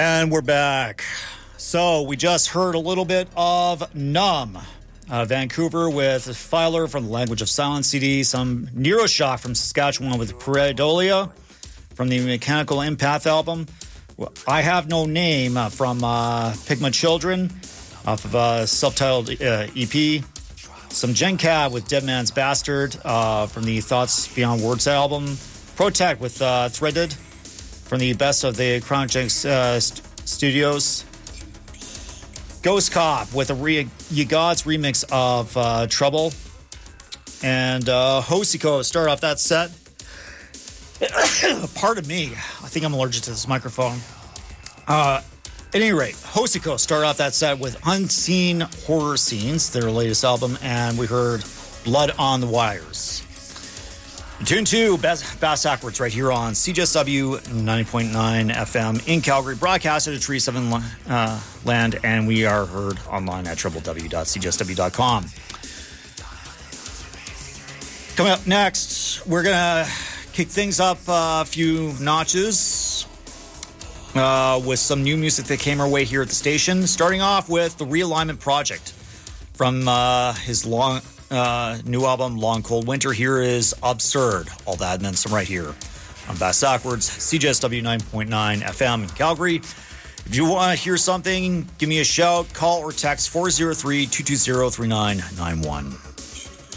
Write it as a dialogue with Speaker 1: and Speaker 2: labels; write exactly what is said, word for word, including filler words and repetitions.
Speaker 1: And we're back. So we just heard a little bit of Numb, uh, Vancouver with Filer from the Language of Silence C D, some Neuroshock from Saskatchewan with Pareidolia from the Mechanical Empath album. I Have No Name uh, from uh, Pigma Children off of a self-titled uh, E P. Some Gen Cab with Dead Man's Bastard uh, from the Thoughts Beyond Words album. Protect with uh, Threaded from the Best of the Chronogenics uh, st- Studios. Ghost Cop with a Re- Ye Gods remix of uh, Trouble. And uh, Hosiko start off that set. Pardon me. I think I'm allergic to this microphone. Uh, at any rate, Hosiko started off that set with Unseen Horror Scenes, their latest album, and we heard Blood on the Wires. Tune two, Bass, Bass Backwards, right here on C J S W ninety point nine F M in Calgary, broadcasted at Tree seven uh, Land, and we are heard online at w w w dot c j s w dot com. Coming up next, we're going to kick things up a few notches uh, with some new music that came our way here at the station, starting off with the Realignment Project from uh, his long... Uh, new album, Long Cold Winter. Here is Absurd. All that and then some right here on Bass Backwards, C J S W nine point nine F M in Calgary. If you want to hear something, give me a shout, call or text four oh three, two two zero, three nine nine one.